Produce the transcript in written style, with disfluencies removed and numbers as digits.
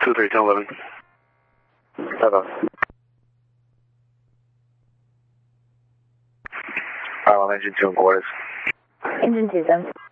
2-3-10-11. Hello. Engine 2 and quarters. Engine 2, 7.